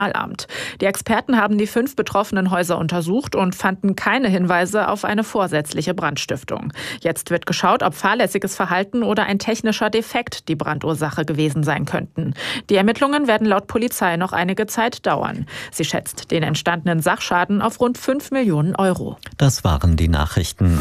Amt. Die Experten haben die 5 betroffenen Häuser untersucht und fanden keine Hinweise auf eine vorsätzliche Brandstiftung. Jetzt wird geschaut, ob fahrlässiges Verhalten oder ein technischer Defekt die Brandursache gewesen sein könnten. Die Ermittlungen werden laut Polizei noch einige Zeit dauern. Sie schätzt den entstandenen Sachschaden auf rund 5 Millionen Euro. Das waren die Nachrichten.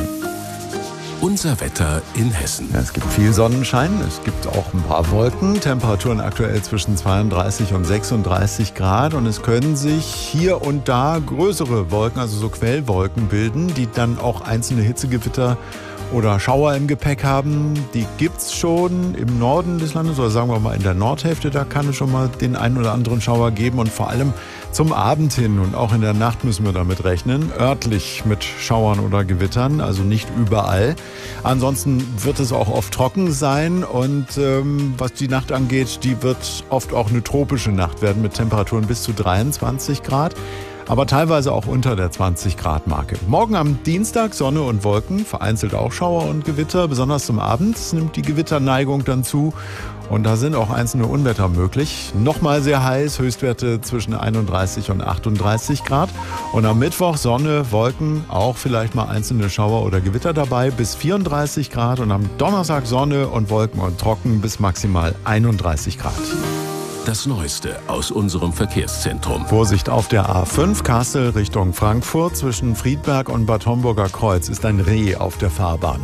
Unser Wetter in Hessen. Ja, es gibt viel Sonnenschein, es gibt auch ein paar Wolken, Temperaturen aktuell zwischen 32 und 36 Grad und es können sich hier und da größere Wolken, also so Quellwolken bilden, die dann auch einzelne Hitzegewitter oder Schauer im Gepäck haben. Die gibt's schon im Norden des Landes oder sagen wir mal in der Nordhälfte, da kann es schon mal den einen oder anderen Schauer geben und vor allem zum Abend hin und auch in der Nacht müssen wir damit rechnen, örtlich mit Schauern oder Gewittern, also nicht überall. Ansonsten wird es auch oft trocken sein und was die Nacht angeht, die wird oft auch eine tropische Nacht werden mit Temperaturen bis zu 23 Grad. Aber teilweise auch unter der 20-Grad-Marke. Morgen am Dienstag Sonne und Wolken, vereinzelt auch Schauer und Gewitter. Besonders zum Abend nimmt die Gewitterneigung dann zu. Und da sind auch einzelne Unwetter möglich. Nochmal sehr heiß, Höchstwerte zwischen 31 und 38 Grad. Und am Mittwoch Sonne, Wolken, auch vielleicht mal einzelne Schauer oder Gewitter dabei, bis 34 Grad. Und am Donnerstag Sonne und Wolken und trocken bis maximal 31 Grad. Das Neueste aus unserem Verkehrszentrum. Vorsicht auf der A5 Kassel Richtung Frankfurt. Zwischen Friedberg und Bad Homburger Kreuz ist ein Reh auf der Fahrbahn.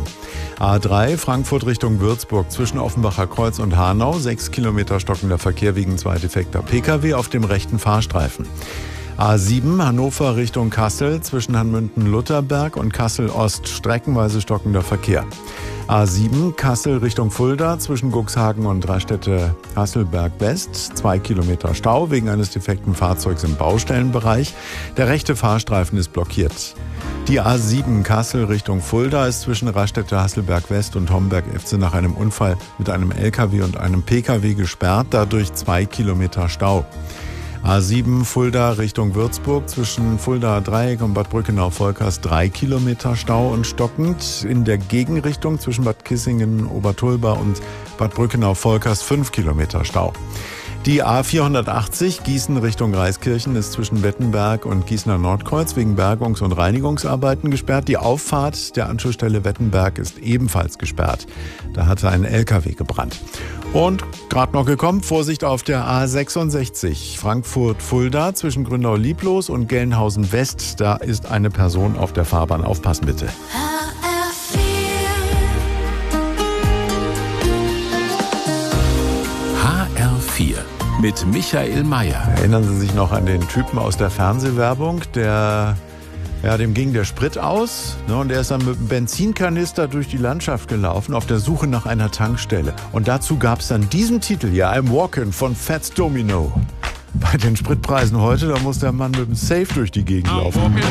A3 Frankfurt Richtung Würzburg zwischen Offenbacher Kreuz und Hanau. 6 Kilometer stockender Verkehr wegen 2 defekter Pkw auf dem rechten Fahrstreifen. A7 Hannover Richtung Kassel zwischen Hanmünden-Lutherberg und Kassel-Ost streckenweise stockender Verkehr. A7 Kassel Richtung Fulda zwischen Cuxhagen und Raststätte-Hasselberg-West. 2 Kilometer Stau wegen eines defekten Fahrzeugs im Baustellenbereich. Der rechte Fahrstreifen ist blockiert. Die A7 Kassel Richtung Fulda ist zwischen Raststätte-Hasselberg-West und Homberg-Efze nach einem Unfall mit einem LKW und einem PKW gesperrt. Dadurch 2 Kilometer Stau. A7 Fulda Richtung Würzburg zwischen Fulda Dreieck und Bad Brückenau-Volkers 3 Kilometer Stau und stockend. In der Gegenrichtung zwischen Bad Kissingen, Obertulba und Bad Brückenau-Volkers 5 Kilometer Stau. Die A480 Gießen Richtung Reiskirchen ist zwischen Wettenberg und Gießener Nordkreuz wegen Bergungs- und Reinigungsarbeiten gesperrt. Die Auffahrt der Anschlussstelle Wettenberg ist ebenfalls gesperrt. Da hatte ein LKW gebrannt. Und gerade noch gekommen, Vorsicht auf der A66 Frankfurt-Fulda zwischen Grünau-Lieblos und Gelnhausen West. Da ist eine Person auf der Fahrbahn. Aufpassen bitte. HR4 mit Michael Mayer. Erinnern Sie sich noch an den Typen aus der Fernsehwerbung, dem ging der Sprit aus, ne, und er ist dann mit einem Benzinkanister durch die Landschaft gelaufen, auf der Suche nach einer Tankstelle. Und dazu gab es dann diesen Titel hier, I'm Walking von Fats Domino. Bei den Spritpreisen heute, da muss der Mann mit dem Safe durch die Gegend laufen.